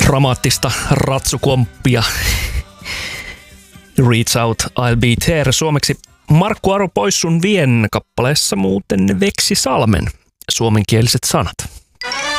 dramaattista ratsukomppia. Reach Out, I'll Be There. Suomeksi Markku Aro pois sun vien kappaleessa muuten veksi Salmen suomenkieliset sanat.